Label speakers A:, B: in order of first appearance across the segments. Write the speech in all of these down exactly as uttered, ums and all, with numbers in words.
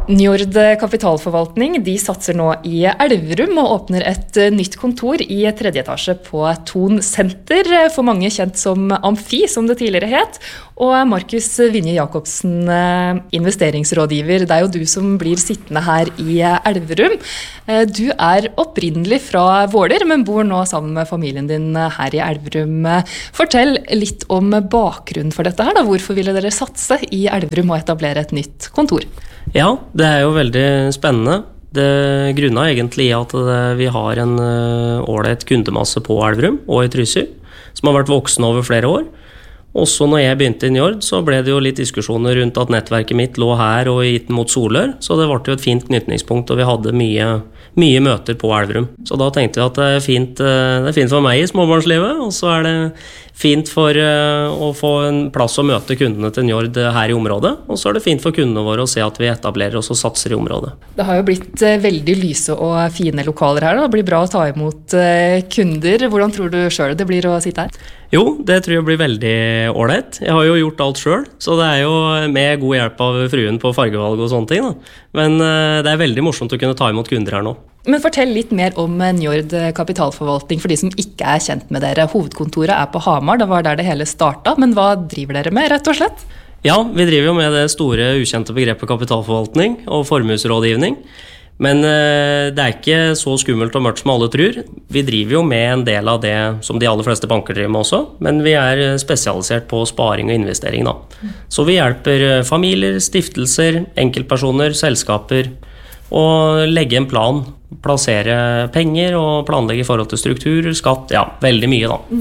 A: Njord Kapitalforvaltning de satser nå i Elverum og åpner et nytt kontor i tredje etasje på Thon Senter, for mange kjent som Amfi, som det tidligere het. Og Markus Vinje Jacobsen, investeringsrådgiver, det er jo du som blir sittende her i Elverum. Du er opprinnelig fra Våler, men bor nå sammen med familien din her i Elverum. Fortell litt om bakgrunnen for dette her da. Hvorfor ville dere satse i Elverum og etablere et nytt kontor?
B: Ja, det er jo veldig spennende. Det grunner egentlig i at vi har en ålreit kundemasse på Elverum og i Trysil, som har vært voksen over flere år. Også når jeg begynte i Njord, så ble det jo litt diskusjoner rundt at nettverket mitt lå her og gitt mot Solør, så det ble jo et fint knytningspunkt, og vi hadde mye, mye møter på Elverum. Så da tenkte vi at det er fint, det er fint for meg i småbarnslivet, og så er det fint for å få en plass å møte kundene til Njord her i området, og så er det fint for kundene våre å se at vi etablerer oss og satser i området. Det
A: har jo blitt veldig lyse og fine lokaler her da. Det blir bra å ta imot kunder. Hvordan tror du selv det blir å sitte her?
B: Jo, det tror jeg blir veldig ålreit. Jeg har jo gjort alt selv, så det er jo med god hjelp av fruen på fargevalg og sånne ting da. Men det er veldig morsomt å kunne ta imot kunder her nå.
A: Men fortell litt mer om Njord Kapitalforvaltning for de som ikke er kjent med dere. Hovedkontoret er på Hamar, det var der det hele startet, men hva driver dere med rett og slett?
B: Ja, vi driver jo med det store ukjente begrepet kapitalforvaltning og formuesrådgivning. Men det er ikke så skummelt og mørkt som alle tror. Vi driver jo med en del av det som de aller fleste banker driver med også, men vi er spesialisert på sparing og investering da. Så vi hjelper familier, stiftelser, enkeltpersoner, selskaper, å legge en plan, plassere penger og planlegge i forhold til struktur, skatt, ja, veldig mye da.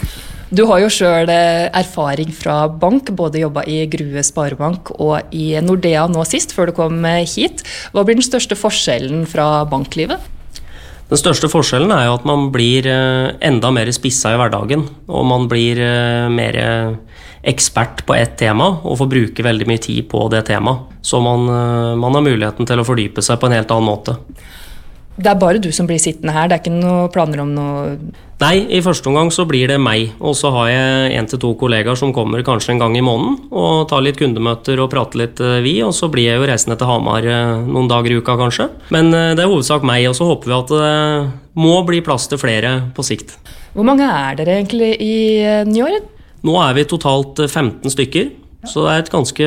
A: Du har jo selv erfaring fra bank, både jobbet i Grue Sparebank og i Nordea nå sist, før du kom hit. Hva blir den største forskjellen fra banklivet?
B: Den største forskjellen er jo at man blir enda mer spisset i hverdagen, og man blir mer ekspert på ett tema, og får bruke veldig mye tid på det temaet. Så man, man har muligheten til å fordype seg på en helt annen måte.
A: Det er bare du som blir sittende her, det er ikke noen planer om noe...
B: Nei, i første omgang så blir det meg, og så har jeg en til to kollegaer som kommer kanskje en gang i måneden, og tar litt kundemøter og prater litt vi, og så blir jeg jo reisende til Hamar noen dager i uka kanskje. Men det er hovedsak meg, og så håper vi at det må bli plass til flere på sikt.
A: Hvor mange er dere egentlig i Njord?
B: Nå er vi totalt femten stykker, så det er et ganske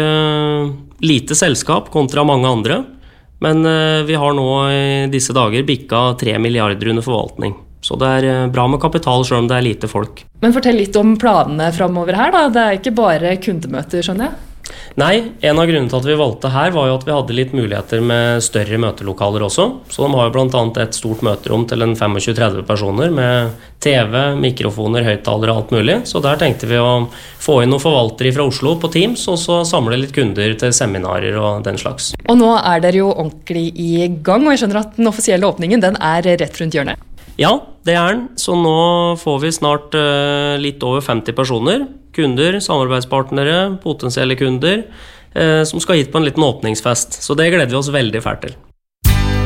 B: lite selskap kontra mange andre. Men vi har nå i disse dager bikka tre milliarder under forvaltning. Så det er bra med kapital selv om det er lite folk.
A: Men fortell litt om planene fremover her da. Det er ikke bare kundemøter, skjønner jeg?
B: Nei, en av grunnene til at vi valgte her var jo at vi hadde litt muligheter med større møtelokaler også. Så de har jo blant annet et stort møterom til en tjuefem til tretti personer med T V, mikrofoner, høyttalere og alt mulig. Så der tenkte vi å få inn noen forvaltere fra Oslo på Teams, og så samle litt kunder til seminarer og den slags.
A: Og nå er dere jo ordentlig i gang, og jeg skjønner at den offisielle åpningen den er rett rundt hjørnet.
B: Ja, det er den. Så nå får vi snart uh, litt over femti personer, kunder, samarbeidspartnere, potensielle kunder, uh, som skal hit på en liten åpningsfest. Så det gleder vi oss veldig fælt til.